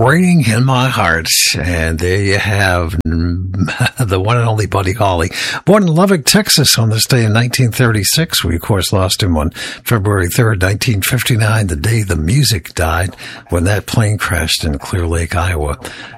Raining in My Heart. And there you have the one and only Buddy Holly. Born in Lubbock, Texas on this day in 1936. We, of course, lost him on February 3rd, 1959, the day the music died when that plane crashed in Clear Lake, Iowa.